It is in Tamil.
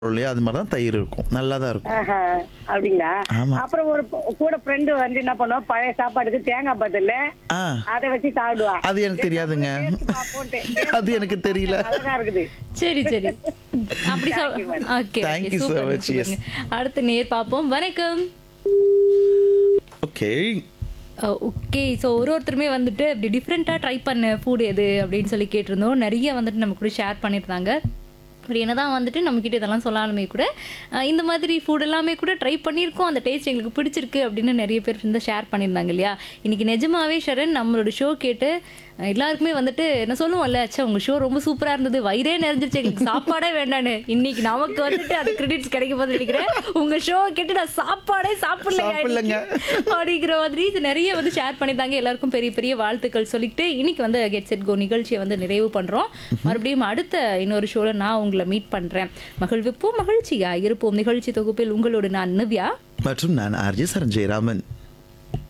இல்லையா அது மாதிரி தான் தயிர் இருக்கும். நல்லா தான் இருக்கும். ஆஹா, அப்படிங்களா? ஆமா. அப்புறம் ஒரு கூட ஃப்ரெண்டு வந்து என்ன பண்ணுவா, பழைய சாப்பாடுக்கு தேங்காய் பதில் ஆ அதை வச்சு சாப்பிடுவா. அது எனக்கு தெரியாதுங்க. டேஸ்ட் பார்ப்போன்ட்டு. அது எனக்கு தெரியல. அழகா இருக்குது. சரி சரி அப்படி Thank you, madam. Okay Thank you so much, yes. அடுத்த நேர் பார்ப்போம். வணக்கம். ஓகே. ஓகே ஸோ ஒருத்தருமே வந்துட்டு அப்படி டிஃப்ரெண்ட்டாக ட்ரை பண்ண ஃபுட் எது அப்படின்னு சொல்லி கேட்டிருந்தோம். நிறைய வந்துட்டு நம்ம கூட ஷேர் பண்ணியிருந்தாங்க. அப்படி என்னதான் வந்துட்டு நம்மக்கிட்ட இதெல்லாம் சொல்லாலுமே கூட இந்த மாதிரி ஃபுட் எல்லாமே கூட ட்ரை பண்ணியிருக்கோம், அந்த டேஸ்ட் எங்களுக்கு பிடிச்சிருக்கு அப்படின்னு நிறைய பேர் வந்து ஷேர் பண்ணியிருந்தாங்க இல்லையா. இன்னைக்கு நிஜமாவே ஷரண் நம்மளோட ஷோ கேட்டு எல்லாருக்குமே வந்துட்டு என்ன சொல்லுவோம்ல, அச்சா உங்கள் ஷோ ரொம்ப சூப்பராக இருந்தது, வயிறே நிறைஞ்சிருச்சு, எங்களுக்கு சாப்பாடே வேண்டான்னு. இன்னைக்கு நமக்கு வந்துட்டு அது கிரெடிட்ஸ் கிடைக்க போது நினைக்கிறேன். உங்கள் ஷோ கேட்டு நான் சாப்பாடே சாப்பிடலங்க அப்படிங்கிற மாதிரி இது நிறைய வந்து ஷேர் பண்ணியிருந்தாங்க. எல்லாருக்கும் பெரிய பெரிய வாழ்த்துக்கள் சொல்லிட்டு இன்னைக்கு வந்து கெட் செட் கோ நிகழ்ச்சியை வந்து நிறைவு பண்ணுறோம். மறுபடியும் அடுத்த இன்னொரு ஷோவில் நான் உங்களை மீட் பண்ணுறேன். மகிழ்விப்போம், மகிழ்ச்சியா இருப்போம். நிகழ்ச்சி தொகுப்பில் உங்களோடு நான் நிவ்யா மற்றும் நான் ஆர்ஜே சரண் ஜெயராமன்.